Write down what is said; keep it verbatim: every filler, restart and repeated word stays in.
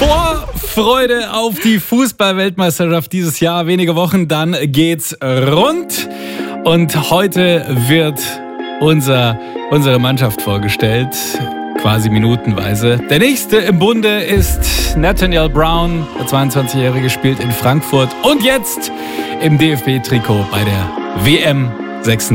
Vorfreude auf die Fußball-Weltmeisterschaft dieses Jahr. Wenige Wochen, dann geht's rund. Und heute wird unser, unsere Mannschaft vorgestellt, quasi minutenweise. Der nächste im Bunde ist Nathaniel Brown, der zweiundzwanzigjährige, spielt in Frankfurt und jetzt im D F B-Trikot bei der W M sechsundsiebzig.